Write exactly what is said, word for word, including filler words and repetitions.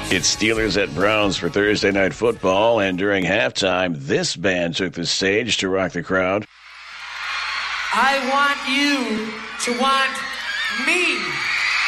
It's Steelers at Browns for Thursday Night Football, and during halftime, this band took the stage to rock the crowd. I want you to want me.